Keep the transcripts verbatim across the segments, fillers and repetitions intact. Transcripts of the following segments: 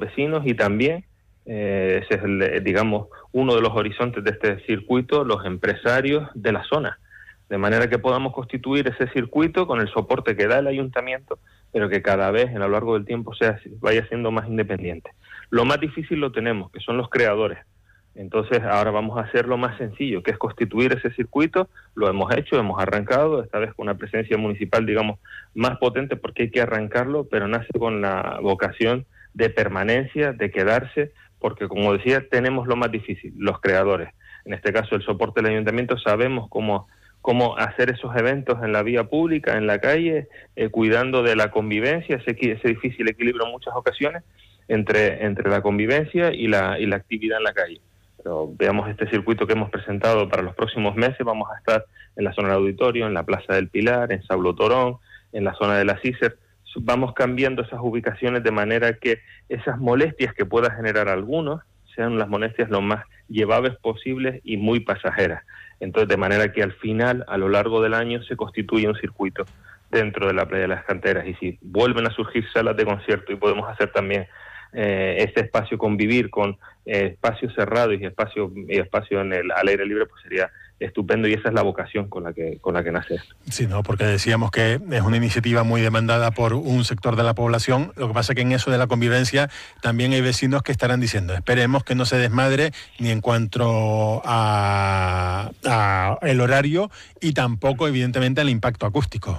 vecinos y también, eh, ese es, el, digamos, uno de los horizontes de este circuito, los empresarios de la zona. De manera que podamos constituir ese circuito con el soporte que da el ayuntamiento, pero que cada vez a lo largo del tiempo sea, vaya siendo más independiente. Lo más difícil lo tenemos, que son los creadores. Entonces ahora vamos a hacer lo más sencillo, que es constituir ese circuito. Lo hemos hecho, hemos arrancado, esta vez con una presencia municipal, digamos, más potente porque hay que arrancarlo, pero nace con la vocación de permanencia, de quedarse, porque como decía, tenemos lo más difícil, los creadores. En este caso el soporte del ayuntamiento, sabemos cómo, cómo hacer esos eventos en la vía pública, en la calle, eh, cuidando de la convivencia, ese, ese difícil equilibrio en muchas ocasiones entre, entre la convivencia y la, y la actividad en la calle. Pero veamos este circuito que hemos presentado para los próximos meses. Vamos a estar en la zona del auditorio, en la Plaza del Pilar, en Saulo Torón, en la zona de la Cícer. Vamos cambiando esas ubicaciones de manera que esas molestias que pueda generar algunos sean las molestias lo más llevables posibles y muy pasajeras. Entonces, de manera que al final, a lo largo del año, se constituye un circuito dentro de la Playa de las Canteras. Y si vuelven a surgir salas de concierto y podemos hacer también Eh, este espacio convivir con eh, espacios cerrados y espacio y espacio en el al aire libre, pues sería estupendo, y esa es la vocación con la que con la que nace esto. Sí, no, porque decíamos que es una iniciativa muy demandada por un sector de la población. Lo que pasa es que en eso de la convivencia también hay vecinos que estarán diciendo, esperemos que no se desmadre ni en cuanto a, a el horario y tampoco evidentemente al impacto acústico.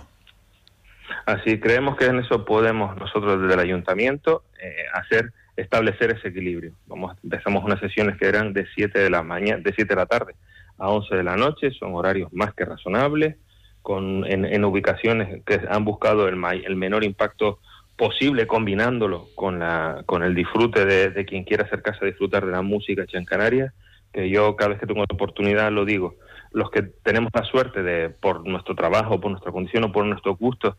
Así creemos que en eso podemos nosotros desde el ayuntamiento eh, hacer establecer ese equilibrio. Vamos, empezamos unas sesiones que eran de siete de la mañana, de siete de la tarde a once de la noche, son horarios más que razonables, con en, en ubicaciones que han buscado el, el menor impacto posible, combinándolo con la con el disfrute de, de quien quiera acercarse a disfrutar de la música hecha en Canarias, que yo cada vez que tengo la oportunidad lo digo. Los que tenemos la suerte de, por nuestro trabajo, por nuestra condición o por nuestro gusto,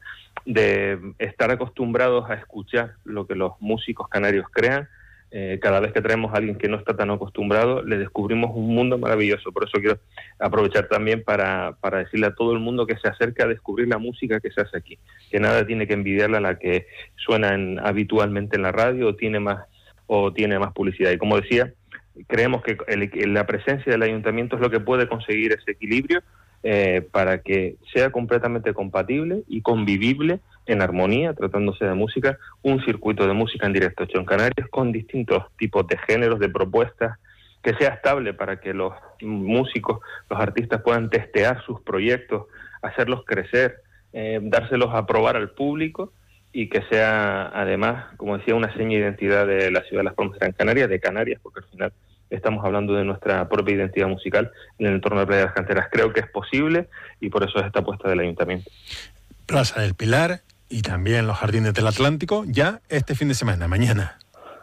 de estar acostumbrados a escuchar lo que los músicos canarios crean, eh, cada vez que traemos a alguien que no está tan acostumbrado, le descubrimos un mundo maravilloso. Por eso quiero aprovechar también para, para decirle a todo el mundo que se acerque a descubrir la música que se hace aquí, que nada tiene que envidiarla a la que suena en, habitualmente en la radio o tiene más, o tiene más publicidad. Y como decía, creemos que el, la presencia del ayuntamiento es lo que puede conseguir ese equilibrio eh, para que sea completamente compatible y convivible en armonía, tratándose de música, un circuito de música en directo hecho en Canarias con distintos tipos de géneros, de propuestas, que sea estable para que los músicos, los artistas puedan testear sus proyectos, hacerlos crecer, eh, dárselos a probar al público, y que sea, además, como decía, una seña de identidad de la ciudad de Las Palmas de Gran Canaria, de Canarias, porque al final estamos hablando de nuestra propia identidad musical en el entorno de Playa de las Canteras. Creo que es posible y por eso es esta apuesta del ayuntamiento. Plaza del Pilar y también los Jardines del Atlántico, ya este fin de semana, mañana.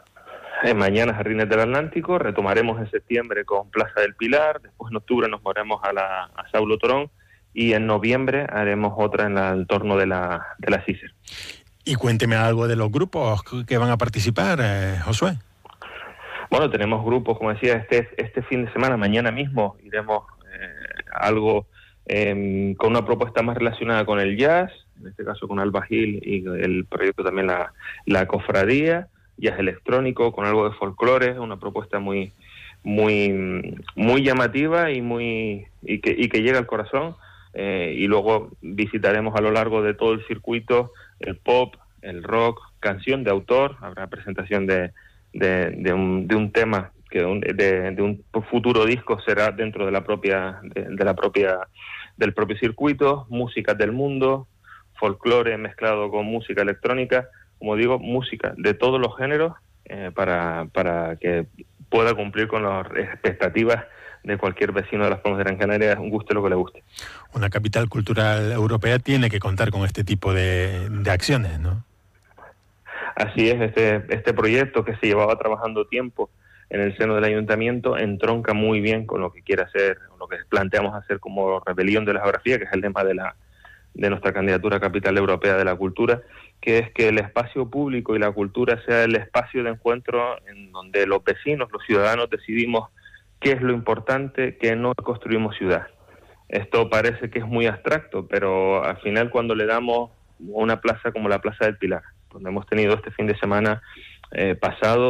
Eh, mañana Jardines del Atlántico, retomaremos en septiembre con Plaza del Pilar, después en octubre nos moveremos a, la, a Saulo Torón y en noviembre haremos otra en el entorno de la, de la Cícer. Y cuénteme algo de los grupos que van a participar, eh, Josué. Bueno, tenemos grupos, como decía, este este fin de semana, mañana mismo, iremos eh, algo eh, con una propuesta más relacionada con el jazz, en este caso con Alba Gil y el proyecto también la, la Cofradía, jazz electrónico, con algo de folclore, una propuesta muy muy muy llamativa y muy y que, y que llega al corazón. Eh, y luego visitaremos a lo largo de todo el circuito el pop, el rock, canción de autor, habrá presentación de, de, de, un, de un tema, que de, de un futuro disco será dentro de la propia, de, de la propia, del propio circuito, músicas del mundo, folclore mezclado con música electrónica, como digo, música de todos los géneros, eh, para, para que pueda cumplir con las expectativas de cualquier vecino de Las Palmas de Gran Canaria, un guste lo que le guste. Una capital cultural europea tiene que contar con este tipo de, de acciones, ¿no? Así es, este, este proyecto que se llevaba trabajando tiempo en el seno del ayuntamiento entronca muy bien con lo que quiere hacer, lo que planteamos hacer como Rebelión de la Geografía, que es el lema de la de nuestra candidatura a Capital Europea de la Cultura, que es que el espacio público y la cultura sea el espacio de encuentro en donde los vecinos, los ciudadanos decidimos qué es lo importante, que no construimos ciudad. Esto parece que es muy abstracto, pero al final cuando le damos una plaza como la Plaza del Pilar, donde hemos tenido este fin de semana eh, pasado